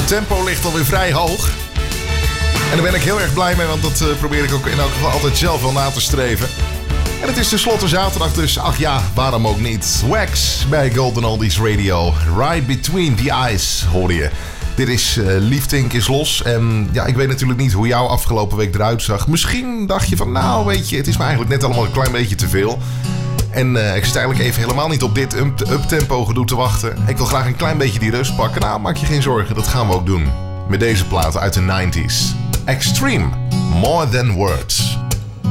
tempo ligt alweer vrij hoog. En daar ben ik heel erg blij mee, want dat probeer ik ook in elk geval altijd zelf wel na te streven. En het is tenslotte zaterdag, dus ach ja, waarom ook niet. Wax bij Golden Oldies Radio. Right Between the Eyes, hoorde je. Dit is Liefdink is los. En ja, ik weet natuurlijk niet hoe jouw afgelopen week eruit zag. Misschien dacht je van, nou weet je, het is me eigenlijk net allemaal een klein beetje te veel. En ik zit eigenlijk even helemaal niet op dit up-tempo gedoe te wachten. Ik wil graag een klein beetje die rust pakken. Nou, maak je geen zorgen, dat gaan we ook doen. Met deze plaat uit de 90s. Extreme, More Than Words.